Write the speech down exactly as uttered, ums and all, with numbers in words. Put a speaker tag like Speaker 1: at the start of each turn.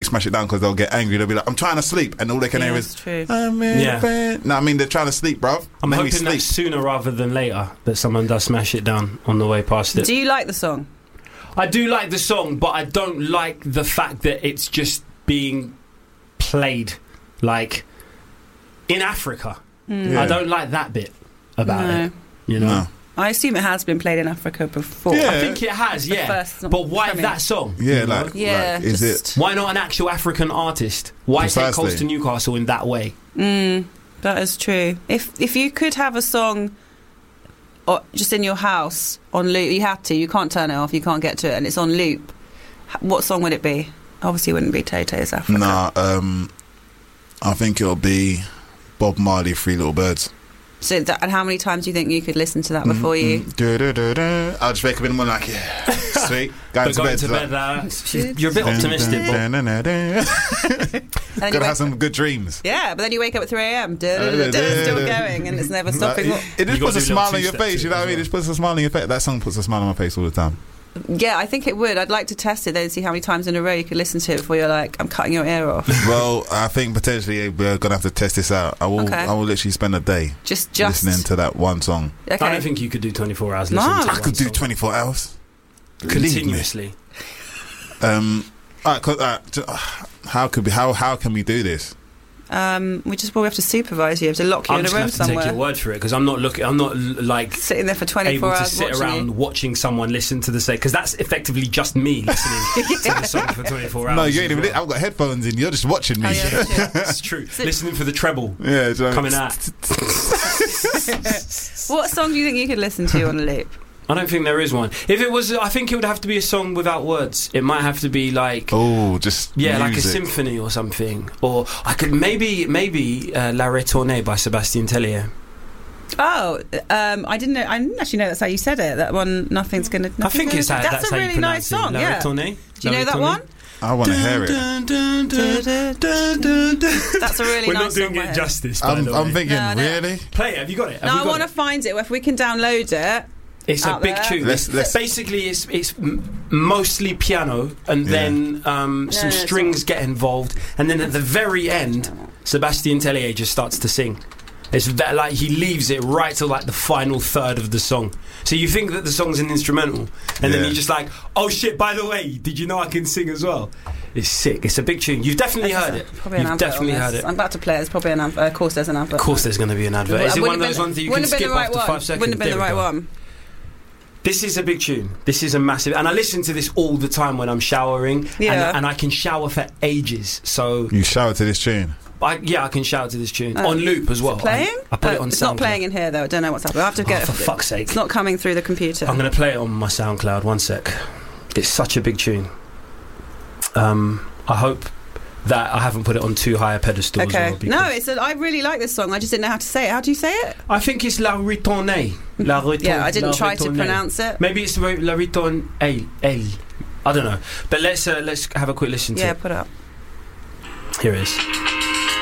Speaker 1: smash it down because they'll get angry. They'll be like, I'm trying to sleep, and all they can
Speaker 2: yeah,
Speaker 1: hear is,
Speaker 2: true.
Speaker 1: I'm in
Speaker 3: Yeah.
Speaker 1: bed. No, I mean, they're trying to sleep, bruv.
Speaker 3: I'm
Speaker 1: Make me
Speaker 3: hoping
Speaker 1: sleep.
Speaker 3: that sooner rather than later that someone does smash it down on the way past it.
Speaker 2: Do you like the song?
Speaker 3: I do like the song, but I don't like the fact that it's just being played like in Africa.
Speaker 2: Mm.
Speaker 1: Yeah.
Speaker 3: I don't like that bit about
Speaker 2: No.
Speaker 3: it. You know,
Speaker 1: No.
Speaker 2: I assume it has been played in Africa before.
Speaker 1: Yeah.
Speaker 3: I think it has,
Speaker 2: The
Speaker 3: yeah.
Speaker 2: first
Speaker 3: But why
Speaker 2: premiere.
Speaker 3: that song?
Speaker 1: Yeah,
Speaker 3: you know?
Speaker 1: like,
Speaker 2: Yeah,
Speaker 1: like, is
Speaker 2: just-
Speaker 1: it?
Speaker 3: Why not an actual African artist? Why take
Speaker 1: Precisely.
Speaker 3: Coast to Newcastle in that way?
Speaker 2: Mm, that is true. If if you could have a song or just in your house on loop, you have to. You can't turn it off. You can't get to it, and it's on loop. h- What song would it be? Obviously, it wouldn't be Tay Tay's Africa.
Speaker 1: Nah, um, I think it'll be Bob Marley, Three Little Birds.
Speaker 2: So, that, and how many times do you think you could listen to that before you?
Speaker 1: Du-du-du-du. I'll just wake up in the morning like, yeah, sweet. Going
Speaker 3: But
Speaker 1: to
Speaker 3: going
Speaker 1: bed.
Speaker 3: to bed, uh, you're a bit optimistic, Bob.
Speaker 2: And then you
Speaker 1: Gotta
Speaker 2: wake-
Speaker 1: have some good dreams.
Speaker 2: Yeah, but then you wake up at three a.m. Still going, and it's never stopping.
Speaker 1: Like, it, it just
Speaker 3: You
Speaker 1: puts a
Speaker 3: gotta do
Speaker 1: smile
Speaker 3: little
Speaker 1: on your
Speaker 3: two-step
Speaker 1: face, you
Speaker 3: to
Speaker 1: know
Speaker 3: it
Speaker 1: what I
Speaker 3: as
Speaker 1: mean? It just puts a smile on your face. That song puts a smile on my face all the time.
Speaker 2: Yeah, I think it would. I'd like to test it, then see how many times in a row you could listen to it before you're like, I'm cutting your ear off.
Speaker 1: Well, I think potentially we're gonna have to test this out. I will.
Speaker 2: Okay.
Speaker 1: I will literally spend a day
Speaker 2: Just, just
Speaker 1: listening to that one song.
Speaker 2: Okay.
Speaker 3: I don't think you could do twenty-four hours
Speaker 2: No.
Speaker 3: listening to
Speaker 1: I
Speaker 3: one
Speaker 1: could do
Speaker 3: song.
Speaker 1: twenty-four hours Believe me.
Speaker 3: continuously.
Speaker 1: Um, all right, 'cause, uh, j- uh, how could we? How how can we do this?
Speaker 2: Um, we just probably have to supervise you. We have to lock you
Speaker 3: I'm
Speaker 2: in a
Speaker 3: just gonna
Speaker 2: room
Speaker 3: have to take
Speaker 2: somewhere.
Speaker 3: your word for it because I'm not looking. I'm not l- like
Speaker 2: Sitting there for twenty-four
Speaker 3: able to
Speaker 2: hours
Speaker 3: sit
Speaker 2: watching
Speaker 3: around
Speaker 2: you.
Speaker 3: watching someone listen to the same because that's effectively just me listening to the song for twenty-four hours.
Speaker 1: No, you ain't
Speaker 3: as
Speaker 1: even.
Speaker 3: well.
Speaker 1: I've got headphones in. You're just watching me.
Speaker 2: Oh, yeah, that's true.
Speaker 3: It's true.
Speaker 2: So-
Speaker 3: Listening for the treble
Speaker 1: Yeah, do you know,
Speaker 3: coming out.
Speaker 2: What song do you think you could listen to on a loop?
Speaker 3: I don't think there is one. If it was, I think it would have to be a song without words. It might have to be like.
Speaker 1: Oh, just
Speaker 3: Yeah, like a
Speaker 1: music.
Speaker 3: symphony or something. Or I could maybe maybe uh, La Retournée by Sébastien Tellier.
Speaker 2: Oh, um, I didn't know. I didn't actually know that's how you said it. That one, nothing's gonna.
Speaker 3: I think it's how,
Speaker 2: that's,
Speaker 3: that's
Speaker 2: a
Speaker 3: how
Speaker 2: really
Speaker 3: you
Speaker 2: nice
Speaker 3: pronounce
Speaker 2: song.
Speaker 3: it. La
Speaker 2: Yeah.
Speaker 3: Retournée.
Speaker 2: Do you
Speaker 3: La
Speaker 2: know that
Speaker 3: Retournée.
Speaker 2: one?
Speaker 1: I want to hear it.
Speaker 3: Dun, dun, dun, dun, dun, dun.
Speaker 2: That's a really
Speaker 3: We're
Speaker 2: nice
Speaker 3: not doing
Speaker 2: song. by
Speaker 3: it
Speaker 2: him.
Speaker 3: justice. By
Speaker 1: I'm,
Speaker 3: the
Speaker 1: I'm
Speaker 3: way.
Speaker 1: thinking,
Speaker 2: No, no.
Speaker 1: really?
Speaker 3: Play it. Have you got it? Have
Speaker 2: No,
Speaker 3: you
Speaker 2: I
Speaker 3: got
Speaker 2: want to
Speaker 3: it?
Speaker 2: find it. If we can download it.
Speaker 3: It's a
Speaker 2: out
Speaker 3: big
Speaker 2: there.
Speaker 3: tune.
Speaker 1: Let's-
Speaker 3: It's-
Speaker 1: let's-
Speaker 3: basically, it's it's m- mostly piano, and
Speaker 1: Yeah.
Speaker 3: then um, some
Speaker 2: no, it's
Speaker 3: strings get involved, and then at the very end, Sébastien Tellier just starts to sing. It's ve- like he leaves it right till like the final third of the song. So you think that the song's an instrumental, and then
Speaker 1: Yeah.
Speaker 3: you're just like, oh shit! By the way, did you know I can sing as well? It's sick. It's a big tune. You've definitely heard it.
Speaker 2: Probably an
Speaker 3: You've
Speaker 2: advert
Speaker 3: definitely
Speaker 2: on
Speaker 3: heard
Speaker 2: this.
Speaker 3: it.
Speaker 2: I'm about to play it. There's probably an advert. Of course, there's an advert.
Speaker 3: Of course, there's going to be an advert. Is it one of those ones that you can
Speaker 2: wouldn't have
Speaker 3: skip
Speaker 2: been the right
Speaker 3: after
Speaker 2: one.
Speaker 3: five seconds?
Speaker 2: Wouldn't have been
Speaker 3: There
Speaker 2: the
Speaker 3: we
Speaker 2: right
Speaker 3: go.
Speaker 2: one.
Speaker 3: This is a big tune. This is a massive, and I listen to this all the time when I'm showering,
Speaker 2: Yeah.
Speaker 3: and, and I can shower for ages. So,
Speaker 1: You shower to this tune.
Speaker 3: I, yeah, I can shower to this tune
Speaker 2: Oh.
Speaker 3: on loop as well.
Speaker 2: Playing?
Speaker 3: I, I put
Speaker 2: Uh,
Speaker 3: it on
Speaker 2: it's
Speaker 3: SoundCloud.
Speaker 2: not playing in here though. I don't know what's happening. I have to
Speaker 3: Oh,
Speaker 2: get
Speaker 3: for fuck's sake!
Speaker 2: It's not coming through the computer.
Speaker 3: I'm going to play it on my SoundCloud. One sec. It's such a big tune. Um, I hope that I haven't put it on too high a pedestal.
Speaker 2: Okay.
Speaker 3: As well, because
Speaker 2: No, it's. A, I really like this song. I just didn't know how to say it. How do you say it?
Speaker 3: I think it's La Retournée. La Retournée.
Speaker 2: Yeah, I didn't
Speaker 3: La
Speaker 2: try to
Speaker 3: Retournée.
Speaker 2: pronounce it.
Speaker 3: Maybe it's La Retournée. I don't know. But let's uh, let's have a quick listen to
Speaker 2: Yeah,
Speaker 3: it.
Speaker 2: put it up.
Speaker 3: Here it is.